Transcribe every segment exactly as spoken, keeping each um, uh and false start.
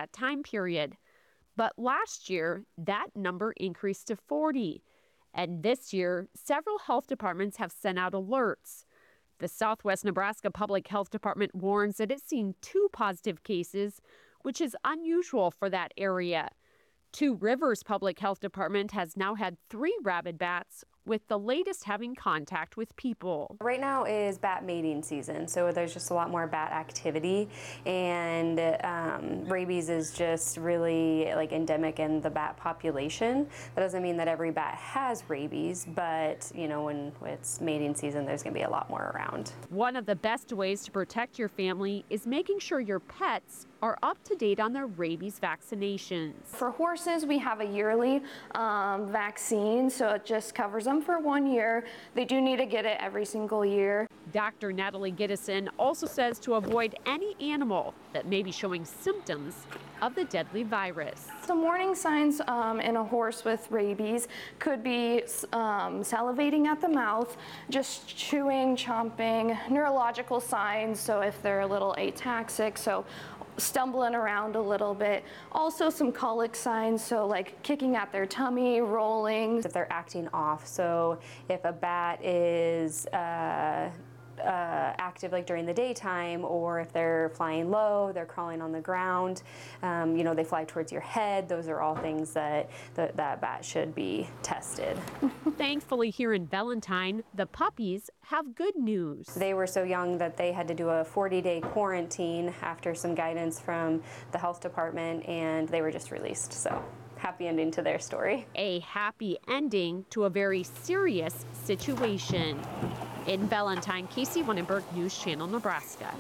that time period. But last year, that number increased to forty. And this year, several health departments have sent out alerts. The Southwest Nebraska Public Health Department warns that it's seen two positive cases, which is unusual for that area. Two Rivers Public Health Department has now had three rabid bats, with the latest having contact with people. Right now is bat mating season, so there's just a lot more bat activity, and um, rabies is just really like endemic in the bat population. That doesn't mean that every bat has rabies, but you know, when it's mating season, there's gonna be a lot more around. One of the best ways to protect your family is making sure your pets are up to date on their rabies vaccinations. For horses, we have a yearly um, vaccine, so it just covers them for one year. They do need to get it every single year. Doctor Natalie Gittison also says to avoid any animal that may be showing symptoms of the deadly virus. Some warning signs um, in a horse with rabies could be um, salivating at the mouth, just chewing, chomping, neurological signs, so if they're a little ataxic, so stumbling around a little bit. Also some colic signs, so like kicking at their tummy, rolling. If they're acting off, so if a bat is uh, uh, active like during the daytime, or if they're flying low, they're crawling on the ground, um, you know, they fly towards your head, those are all things that the, that bat should be tested. Thankfully, here in Valentine, the puppies have good news. They were so young that they had to do a forty day quarantine after some guidance from the health department, and they were just released. So happy ending to their story. A happy ending to a very serious situation. In Valentine, Casey Wannenberg, News Channel, Nebraska.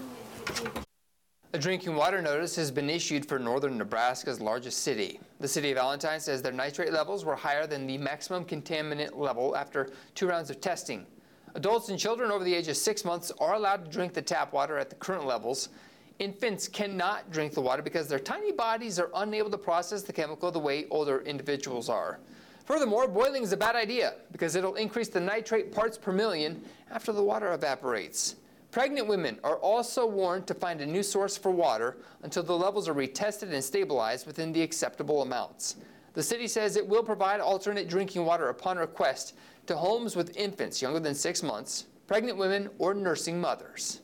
A drinking water notice has been issued for northern Nebraska's largest city. The city of Valentine says their nitrate levels were higher than the maximum contaminant level after two rounds of testing. Adults and children over the age of six months are allowed to drink the tap water at the current levels. Infants cannot drink the water because their tiny bodies are unable to process the chemical the way older individuals are. Furthermore, boiling is a bad idea because it'll increase the nitrate parts per million after the water evaporates. Pregnant women are also warned to find a new source for water until the levels are retested and stabilized within the acceptable amounts. The city says it will provide alternate drinking water upon request to homes with infants younger than six months, pregnant women, or nursing mothers.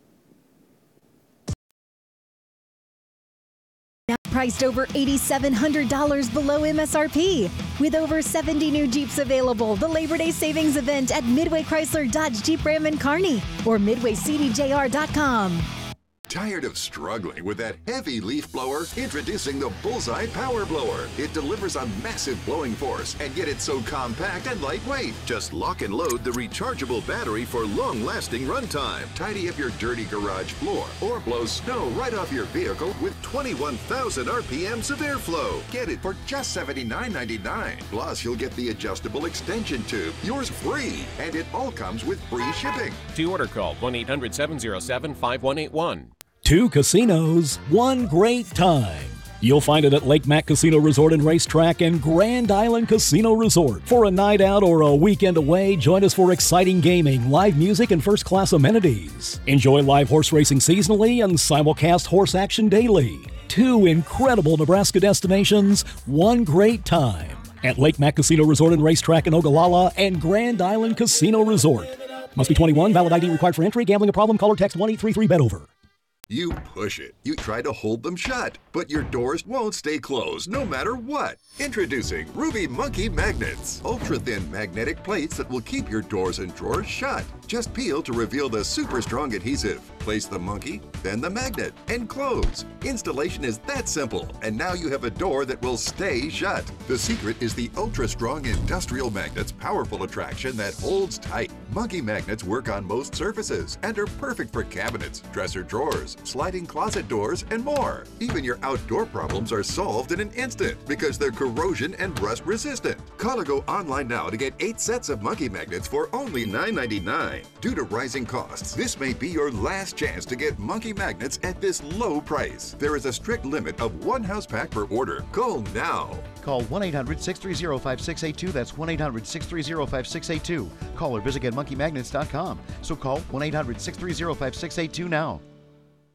Now priced over eight thousand seven hundred dollars below M S R P. With over seventy new Jeeps available, the Labor Day savings event at Midway Chrysler Dodge Jeep Ram and Kearney or midway c d j r dot com. Tired of struggling with that heavy leaf blower? Introducing the Bullseye Power Blower. It delivers a massive blowing force, and yet it's so compact and lightweight. Just lock and load the rechargeable battery for long-lasting runtime. Tidy up your dirty garage floor or blow snow right off your vehicle with twenty-one thousand R P Ms of airflow. Get it for just seventy-nine ninety-nine. Plus, you'll get the adjustable extension tube. Yours free, and it all comes with free shipping. To order, call one eight hundred seven oh seven five one eight one. Two casinos, one great time. You'll find it at Lake Mac Casino Resort and Racetrack and Grand Island Casino Resort. For a night out or a weekend away, join us for exciting gaming, live music, and first-class amenities. Enjoy live horse racing seasonally and simulcast horse action daily. Two incredible Nebraska destinations, one great time. At Lake Mac Casino Resort and Racetrack in Ogallala and Grand Island Casino Resort. Must be twenty-one, valid I D required for entry. Gambling a problem? Call or text one eight three three bet over. You push it. You try to hold them shut, but your doors won't stay closed no matter what. Introducing Ruby Monkey Magnets. Ultra-thin magnetic plates that will keep your doors and drawers shut. Just peel to reveal the super strong adhesive. Place the monkey, then the magnet, and close. Installation is that simple, and now you have a door that will stay shut. The secret is the ultra-strong industrial magnet's powerful attraction that holds tight. Monkey magnets work on most surfaces and are perfect for cabinets, dresser drawers, sliding closet doors, and more. Even your outdoor problems are solved in an instant because they're corrosion and rust resistant. Call or go online now to get eight sets of monkey magnets for only nine ninety-nine. Due to rising costs, this may be your last chance to get monkey magnets at this low price. There is a strict limit of one house pack per order. Call now. Call one eight hundred six three zero five six eight two. That's one eight hundred six three zero five six eight two. Call or visit get monkey magnets dot com. So call one eight hundred six three zero five six eight two now.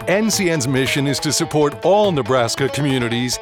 N C N's mission is to support all Nebraska communities